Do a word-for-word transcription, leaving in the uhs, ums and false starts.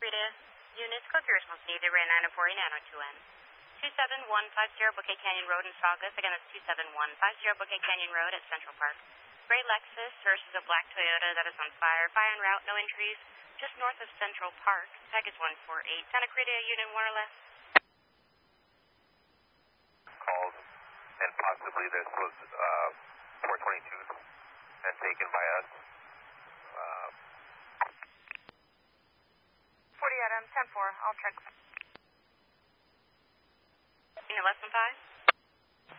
Creta units, code for your response needed, Ray nine oh four nine oh two N. two seven one five zero Bouquet Canyon Road in Saugus. Again, that's two seven one five zero Bouquet Canyon Road at Central Park. Gray Lexus versus a black Toyota that is on fire. Fire en route, no injuries. Just north of Central Park. Package one four eight. Santa Creta, unit one or less. Called, and possibly this was uh, four twenty-two and taken by us. Uh, forty Adam, ten four. I'll check. Unit less than five?